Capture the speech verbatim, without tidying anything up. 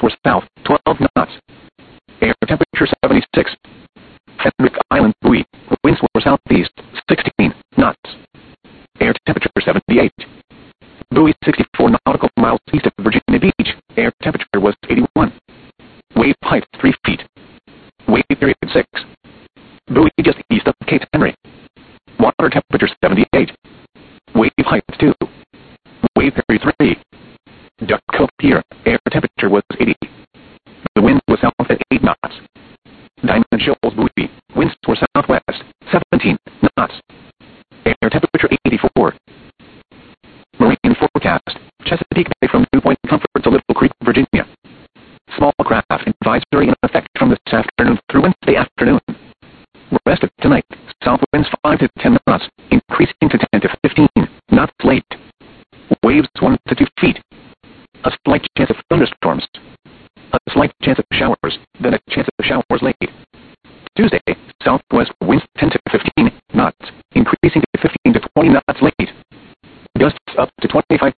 were south, twelve knots. Air temperature seventy-six. Fenwick Island buoy. Winds were southeast, sixteen knots. Air temperature seventy-eight. Buoy sixty-four nautical miles east of Virginia Beach. Air temperature was eighty-one. Wave height three feet. Wave period six. Buoy just east of Cape Henry. Water temperature seventy-eight. Wave height two. Wave period three. Duck Cove Pier. Air temperature was eighty. The wind was south at eight knots. Diamond Shoals buoy. Winds were southwest, seventeen knots. Air temperature eighty-four. Marine forecast. Chesapeake Bay from New Point Comfort to Little Creek, Virginia. Small craft advisory in effect from this afternoon through Wednesday afternoon. Rest of tonight. South winds five to ten knots, increasing to ten to fifteen knots late. Waves one to two feet. A slight chance of thunderstorms. A slight chance of showers, then a chance of showers late. Tuesday, southwest winds ten to fifteen knots, increasing to fifteen to twenty knots late. Gusts up to twenty-five